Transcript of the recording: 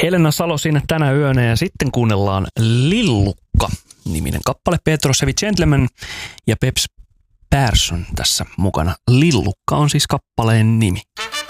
Helena Salo siinä tänä yönä ja sitten kuunnellaan Lillukka-niminen kappale. Petro Sevi Gentleman ja Peps Persson tässä mukana. Lillukka on siis kappaleen nimi.